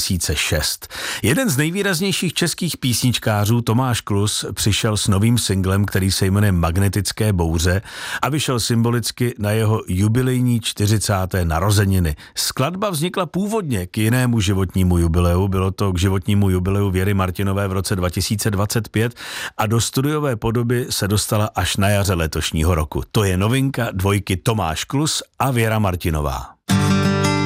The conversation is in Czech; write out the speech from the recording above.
2006. Jeden z nejvýraznějších českých písničkářů Tomáš Klus přišel s novým singlem, který se jmenuje Magnetické bouře a vyšel symbolicky na jeho jubilejní 40. narozeniny. Skladba vznikla původně k jinému životnímu jubileu, bylo to k životnímu jubileu Věry Martinové v roce 2025 a do studiové podoby se dostala až na jaře letošního roku. To je novinka dvojky Tomáš Klus a Věra Martinová.